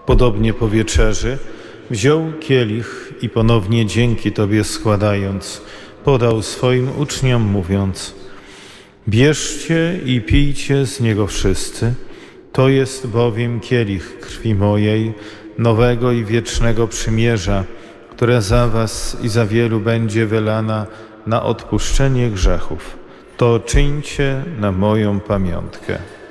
Podobnie po wieczerzy wziął kielich i ponownie dzięki Tobie składając, podał swoim uczniom, mówiąc: bierzcie i pijcie z niego wszyscy, to jest bowiem kielich krwi mojej, nowego i wiecznego przymierza, które za was i za wielu będzie wylana na odpuszczenie grzechów. To czyńcie na moją pamiątkę.